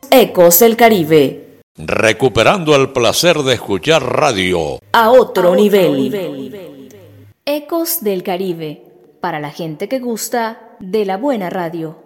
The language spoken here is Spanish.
Ecos del Caribe. Recuperando el placer de escuchar radio A otro nivel. Ecos del Caribe, para la gente que gusta de la buena radio.